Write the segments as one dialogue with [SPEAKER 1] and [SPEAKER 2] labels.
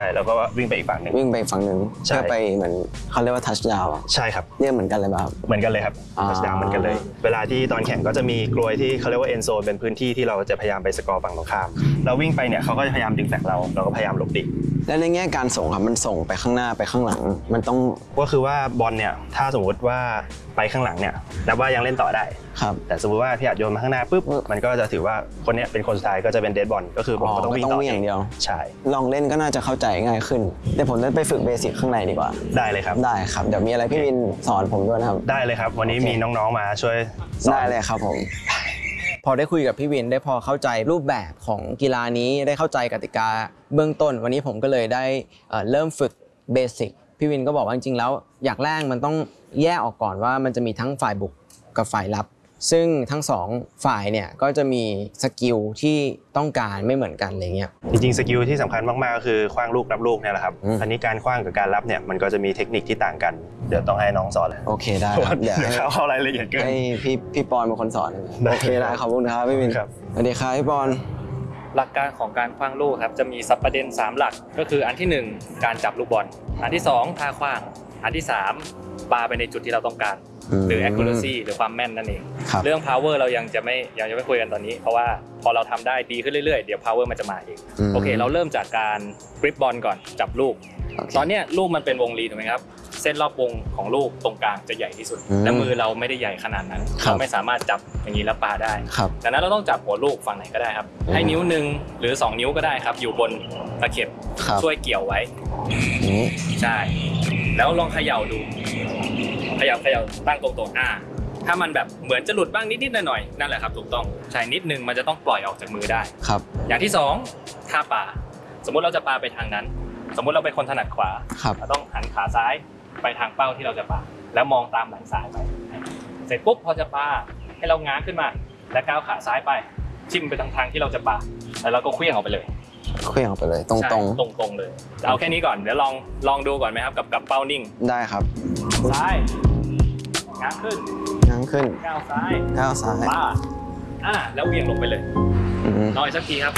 [SPEAKER 1] ใช่แล้วก็วิ่งไปอีกฝั่งหนึ่ง
[SPEAKER 2] เพื่อไปเหมือนเขาเรียกว่าทัชดาวน์
[SPEAKER 1] ใช่ครับ
[SPEAKER 2] เนี่ยเหมือนกันเลยครับ
[SPEAKER 1] เหมือนกันเลยครับทัชดาวน์เหมือนกันเลยเวลาที่ตอนแข่งก็จะมีกลวยที่เขาเรียกว่าเอ็นโซนเป็นพื้นที่ที่เราจะพยายามไปสกอร์ฝั่งตรงข้ามเราวิ่งไปเนี่ยเขาก็จะพยายามดึงแฟกเราก็พยายามหลบดิ
[SPEAKER 2] และในแง่การส่งครับมันส่งไปข้างหน้าไปข้างหลังมันต้อง
[SPEAKER 1] ก็คือว่าบอลเนี่ยถ้าสมมติว่าไปข้างหลังเนี่ยนับว่ายังเล่นต่อได้
[SPEAKER 2] ครับ
[SPEAKER 1] แต่สมมติว่าพี่อาจโยนมาข้างหน้าปุ๊บมันก็จะถือว่าคนนี้เป็นคนสุดท้ายก็จะเป็นเดดบอลก็คือผมก็ต้องวิ่งต่อ
[SPEAKER 2] อย่างเดียว
[SPEAKER 1] ใช่
[SPEAKER 2] ลองเล่นก็น่าจะเข้าใจง่ายขึ้นแต่ผมจะไปฝึกเบสิกข้างในดีกว่า
[SPEAKER 1] ได้เลยครับ
[SPEAKER 2] ได้ครับเดี๋ยวมีอะไรพี่วินสอนผมด้วยนะครับ
[SPEAKER 1] ได้เลยครับวันนี้มีน้องๆมาช่วย
[SPEAKER 2] ได้เลยครับผมพอได้คุยกับพี่วินได้พอเข้าใจรูปแบบของกีฬานี้ได้เข้าใจกติกาเบื้องต้นวันนี้ผมก็เลยได้เริ่มฝึกเบสิกพี่วินก็บอกว่าจริงๆแล้วอย่างแรกมันต้องแยกออกก่อนว่ามันจะมีทั้งฝ่ายบุกกับฝ่ายรับซึ่งทั้งสองฝ่ายเนี่ยก็จะมีสกิลที่ต้องการไม่เหมือนกันอะไรเงี้ย
[SPEAKER 1] จริงๆสกิลที่สำคัญมากๆก็คือขว้างลูกรับลูกเนี่ยแหละครับอันนี้การขว้างกับการรับเนี่ยมันก็จะมีเทคนิคที่ต่างกันเดี๋ยวต้องให้น้องสอนเลย
[SPEAKER 2] โอเคได้ครับ
[SPEAKER 1] เดี๋ยวเข้ารายละเอียดเกิน
[SPEAKER 2] ให้พี่ปอนเป็นคนสอนโอเคได้ขอบคุณครับพี่วินสวัสดีครับพี่ปอน
[SPEAKER 3] หลักการของการขว้างลูกครับจะมีสับประเด็น3หลักก็คืออันที่1การจับลูกบอลอันที่2ท่าขว้างอันที่3ปาไปในจุดที่เราต้องการหรือ accuracy หรือความแม่นนั่นเองเรื่อง power เรายังจะไม่คุยกันตอนนี้เพราะว่าพอเราทำได้ดีขึ้นเรื่อยๆเดี๋ยว power มันจะมาเองโอเคเราเริ่มจากการกริปบอลก่อนจับลูกตอนนี้ลูกมันเป็นวงรีถูกไหมครับเส้นรอบวงของลูกตรงกลางจะใหญ่ที่สุดและมือเราไม่ได้ใหญ่ขนาดนั้นเราไม่สามารถจับอย่างนี้แล้วปาได้ดังนั้นเราต้องจับหัวลูกฝั่งไหนก็ได้ครับให้นิ้ว1หรือ2นิ้วก็ได้ครับอยู่บนตะเข็บช่วยเกี่ยวไว้ใช่แล้วลองเขย่าดูเขย่าตั้งตรงๆถ้ามันแบบเหมือนจะหลุดบ้างนิดๆหน่อยๆนั่นแหละครับถูกต้องใช่นิดนึงมันจะต้องปล่อยออกจากมือได้
[SPEAKER 2] ครับ
[SPEAKER 3] อย่างที่2ท่าปาสมมุติเราจะปาไปทางนั้นสมมุติเราเป็นคนถนัดขวาเราต้องหันขาซ้ายไปทางเป้าที่เราจะปาแล้วมองตามไหล่ซ้ายไปเสร็จปุ๊บพอจะปาให้เราง้างขึ้นมาแล้วก้าวขาซ้ายไปชิ่มไปทางที่เราจะปาแล้วเราก็เคลื่อนออกไปเลย
[SPEAKER 2] เคลื่อนออกไปเลยต
[SPEAKER 3] รงเลยเอาแค่นี้ก่อนเดี๋ยวลองดูก่อนไหมครับกับเป้านิ่ง
[SPEAKER 2] ได้ครับ
[SPEAKER 3] ซ้ายง้างขึ้นก้าวซ้ายปาแล้วเบี่ยงลงไปเลยลองอีกสักทีครับ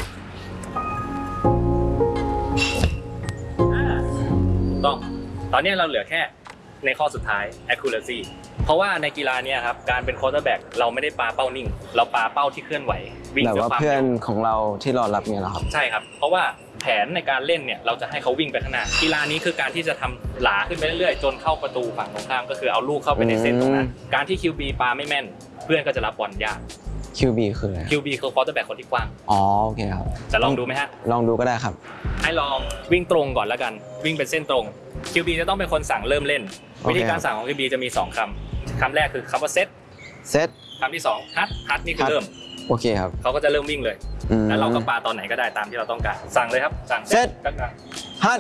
[SPEAKER 3] ต้องตอนนี้เราเหลือแค่ในข้อสุดท้าย accuracy เพราะว่าในกีฬานี้ครับการเป็น quarterback เราไม่ได้ปาเป้านิ่งเราปาเป้าที่เคลื่อนไหว
[SPEAKER 2] วิ่งแบบว่าเพื่อนของเราที่รอรับเนี่ยเหรอครับ
[SPEAKER 3] ใช่ครับเพราะว่าแผนในการเล่นเนี่ยเราจะให้เขาวิ่งไปข้างหน้ากีฬานี้คือการที่จะทำหลาขึ้นไปเรื่อยๆจนเข้าประตูฝั่งตรงข้ามก็คือเอาลูกเข้าไปในเส้นตรงนั้นการที่ QB ปาไม่แม่นเพื่อนก็จะรับบอลยาก
[SPEAKER 2] QB คืออะไร
[SPEAKER 3] QB คือ quarterback คนที่กว้าง
[SPEAKER 2] โอเคครับ
[SPEAKER 3] จะลองดูไหมฮะ
[SPEAKER 2] ลองดูก็ได้ครับ
[SPEAKER 3] ให้ลองวิ่งตรงก่อนแล้วกันวิ่งเป็นเส้นตรง QB จะต้องเป็นคนสั่งเริ่มเล่นวิธีการสั่งของ QB จะมี2คำแรกคือคำว่าเซตคำที่2ฮัทนี่คือเริ่ม
[SPEAKER 2] โอเคครับ
[SPEAKER 3] เขาก็จะเริ่มวิ่งเลยแล้วเราก็ปาตอนไหนก็ได้ตามที่เราต้องการสั่งเลยครับสั่ง
[SPEAKER 2] เซตฮัท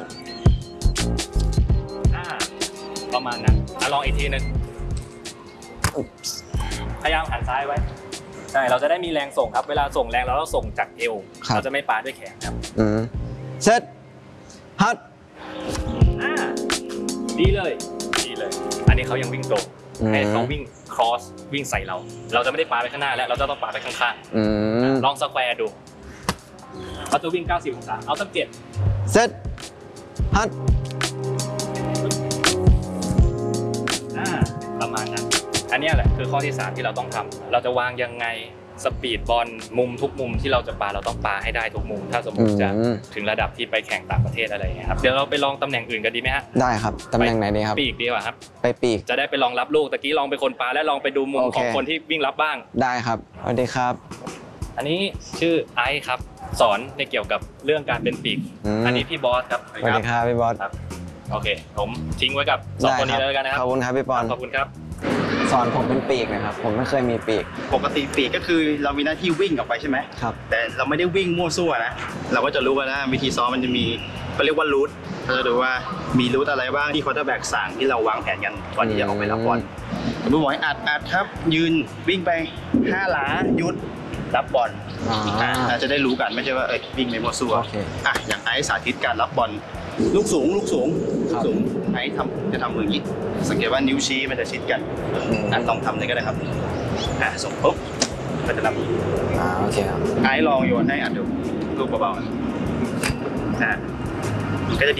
[SPEAKER 3] ประมาณนั้นลองอีกทีนึงพยายามหันซ้ายไว้ใช่เราจะได้มีแรงส่งครับเวลาส่งแรงเราต้องส่งจากเอวเราจะไม่ปาด้วยแขนครับ
[SPEAKER 2] เซตฮัท
[SPEAKER 3] ดีเลยอันนี้เขายังวิ่งตรงให้เขาวิ่ง cross วิ่งใส่เราจะไม่ได้ปาไปข้างหน้าแล้วเราจะต้องปาไปข้างๆลองสแควร์ดูเขาจะวิ่ง90องศาเอาสัก7
[SPEAKER 2] เซตฮัท
[SPEAKER 3] ประมาณนั้นอันนี้แหละคือข้อที่3ที่เราต้องทำเราจะวางยังไงสปีดบอลมุมทุกมุมที่เราจะปาเราต้องปาให้ได้ทุกมุมถ้าสมมติจะถึงระดับที่ไปแข่งต่างประเทศอะไรอย่างเงี้ยครับเดี๋ยวเราไปลองตำแหน่งอื่นกันดีไหมฮะ
[SPEAKER 2] ได้ครับตำแหน่งไหนดีครับ
[SPEAKER 3] ปีกดีกว่าครับ
[SPEAKER 2] ไปปีก
[SPEAKER 3] จะได้ไปลองรับลูกตะกี้ลองไปคนปาและลองไปดูมุมของคนที่วิ่งรับบ้าง
[SPEAKER 2] ได้ครับสวัสดีครับ
[SPEAKER 3] อันนี้ชื่อไอซ์ครับสอนในเกี่ยวกับเรื่องการเป็นปีกอันนี้พี่บอสครับ
[SPEAKER 2] สวัสดีครับพี่บอส
[SPEAKER 3] โอเคผมทิ้งไว้กับ2ตัวนี้แล้วกันนะครับ
[SPEAKER 2] ขอบคุณครับพี่ปอน
[SPEAKER 3] ขอบคุณครับ
[SPEAKER 2] สอนผมเป็นปีกนะครับผมไม่เคยมีปีก
[SPEAKER 1] ปกติปีกก็คือเรามีหน้าที่วิ่งออกไปใช่ไหม
[SPEAKER 2] ครับ
[SPEAKER 1] แต่เราไม่ได้วิ่งมั่วซั่วนะเราก็จะรู้ว่าวิธีซ้อมมันจะมีเขาเรียกว่ารูทเราจะดูว่ามีรูทอะไรบ้างที่ควอเตอร์แบ็กสั่งที่เราวางแผนกันก่อนที่จะออกไปรับบอลสมมติบอกให้อัดครับยืนวิ่งไป5หลาหยุดรับบอลเราจะได้รู้กันไม่ใช่ว่าวิ่งไปมั่วซั่วอย่างไอซ์สาธิตการรับบอลลูกสูงไอ้จะทำมืออย่างนี้สังเกตว่านิ้วชี้มันจะชิดกันลองทำเลยก็ได้ครับส่งปุ๊บมันจะนำ
[SPEAKER 2] โอเคครับ
[SPEAKER 1] ไอ้ลองโยนให้อัดดูลูกเบาๆ